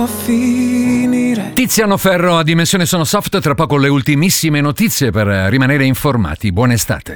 Tiziano Ferro a Dimensione Sono Soft, tra poco le ultimissime notizie per rimanere informati. Buona estate.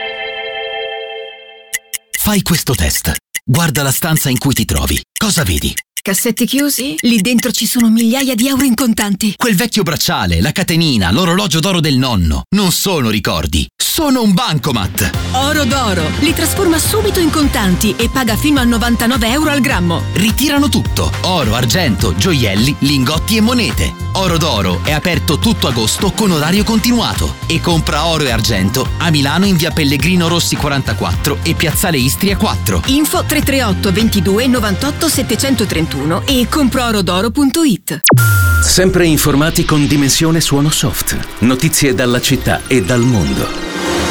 Fai questo test. Guarda la stanza in cui ti trovi. Cosa vedi? Cassetti chiusi? Lì dentro ci sono migliaia di euro in contanti. Quel vecchio bracciale, la catenina, l'orologio d'oro del nonno. Non sono ricordi, sono un bancomat. Oro d'oro. Li trasforma subito in contanti e paga fino a 99 euro al grammo. Ritirano tutto. Oro, argento, gioielli, lingotti e monete. Oro d'oro è aperto tutto agosto con orario continuato. E compra oro e argento a Milano in via Pellegrino Rossi 44 e piazzale Istria 4. Info 338 22 98 731 e comproorodoro.it. Sempre informati con Dimensione Suono Soft. Notizie dalla città e dal mondo.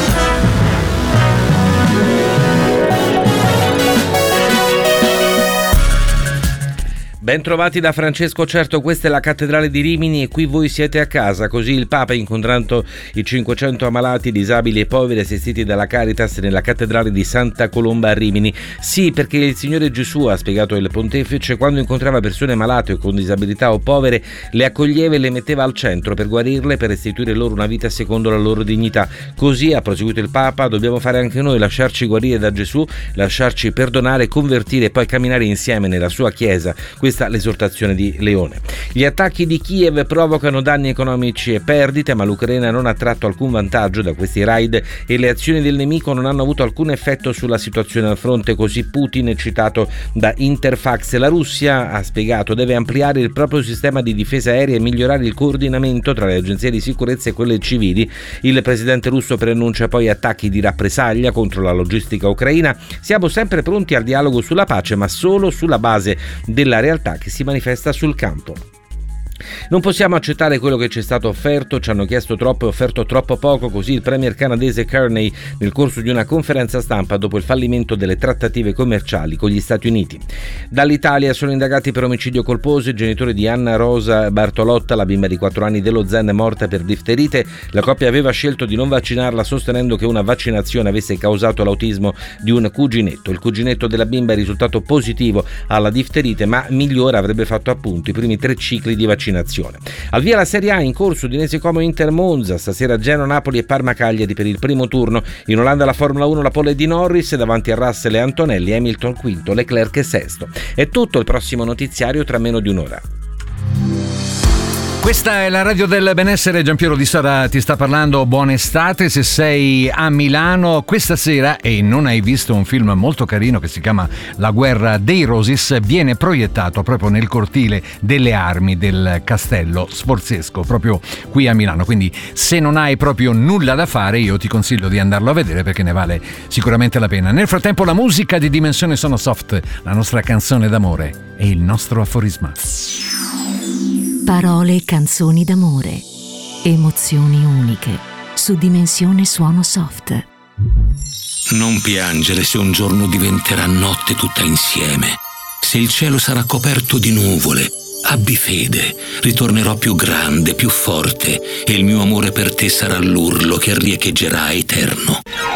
Ben trovati da Francesco Certo, questa è la cattedrale di Rimini e qui voi siete a casa. Così il Papa, incontrando i 500 ammalati, disabili e poveri assistiti dalla Caritas nella cattedrale di Santa Colomba a Rimini. Sì, perché il Signore Gesù, ha spiegato il pontefice, quando incontrava persone malate o con disabilità o povere, le accoglieva e le metteva al centro per guarirle, per restituire loro una vita secondo la loro dignità. Così, ha proseguito il Papa, dobbiamo fare anche noi, lasciarci guarire da Gesù, lasciarci perdonare, convertire e poi camminare insieme nella sua Chiesa. Questa l'esortazione di Leone. Gli attacchi di Kiev provocano danni economici e perdite, ma l'Ucraina non ha tratto alcun vantaggio da questi raid e le azioni del nemico non hanno avuto alcun effetto sulla situazione al fronte, così Putin è citato da Interfax. La Russia, ha spiegato, deve ampliare il proprio sistema di difesa aerea e migliorare il coordinamento tra le agenzie di sicurezza e quelle civili. Il presidente russo preannuncia poi attacchi di rappresaglia contro la logistica ucraina. Siamo sempre pronti al dialogo sulla pace, ma solo sulla base della realtà che si manifesta sul campo. Non possiamo accettare quello che ci è stato offerto, ci hanno chiesto troppo e offerto troppo poco, così il premier canadese Carney nel corso di una conferenza stampa dopo il fallimento delle trattative commerciali con gli Stati Uniti. Dall'Italia sono indagati per omicidio colposo i genitori di Anna Rosa Bartolotta, la bimba di 4 anni dello Zen morta per difterite. La coppia aveva scelto di non vaccinarla sostenendo che una vaccinazione avesse causato l'autismo di un cuginetto. Il cuginetto della bimba è risultato positivo alla difterite, ma migliore avrebbe fatto appunto i primi 3 cicli di vaccinazione. Al via la Serie A, in corso Udinese Como Inter Monza, stasera Genoa Napoli e Parma Cagliari per il primo turno. In Olanda la Formula 1, la pole di Norris davanti a Russell e Antonelli, Hamilton quinto, Leclerc sesto. È tutto, il prossimo notiziario tra meno di un'ora. Questa è la radio del benessere, Giampiero Di Sara ti sta parlando, buona estate. Se sei a Milano questa sera e non hai visto un film molto carino che si chiama La guerra dei Roses, viene proiettato proprio nel cortile delle armi del Castello Sforzesco, proprio qui a Milano, quindi se non hai proprio nulla da fare io ti consiglio di andarlo a vedere perché ne vale sicuramente la pena. Nel frattempo la musica di Dimensione Sono Soft, la nostra canzone d'amore e il nostro aforisma. Parole e canzoni d'amore, emozioni uniche, su Dimensione Suono Soft. Non piangere se un giorno diventerà notte tutta insieme, se il cielo sarà coperto di nuvole. Abbi fede, ritornerò più grande, più forte, e il mio amore per te sarà l'urlo che riecheggerà eterno.